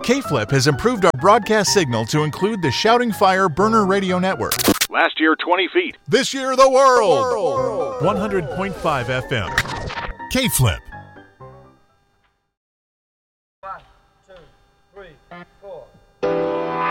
K-Flip has improved our broadcast signal to include the Shouting Fire Burner Radio Network. Last year, 20 feet. This year, the world. 100.5 FM. K-Flip.